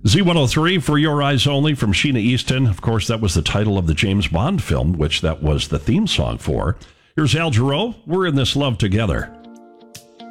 Z103 for Your Eyes Only from Sheena Easton. Of course, that was the title of the James Bond film, which that was the theme song for. Here's Al Jarreau. We're in this love together.